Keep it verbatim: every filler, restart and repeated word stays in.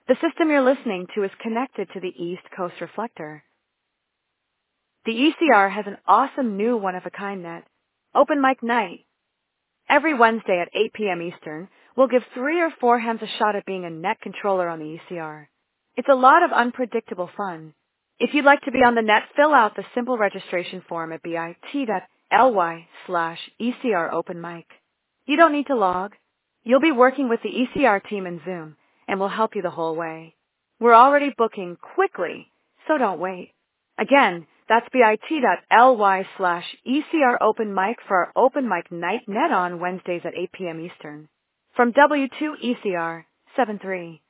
The system you're listening to is connected to the East Coast Reflector. The E C R has an awesome new one-of-a-kind net, Open Mic Night. Every Wednesday at eight p.m. Eastern, we'll give three or four hands a shot at being a net controller on the E C R. It's a lot of unpredictable fun. If you'd like to be on the net, fill out the simple registration form at bit.ly slash ECR Open Mic. You don't need to log. You'll be working with the E C R team in Zoom, and we'll help you the whole way. We're already booking quickly, so don't wait. Again, that's bit.ly slash ECR Open Mic for our Open Mic Night net on Wednesdays at eight p.m. Eastern. From W two E C R, seven three.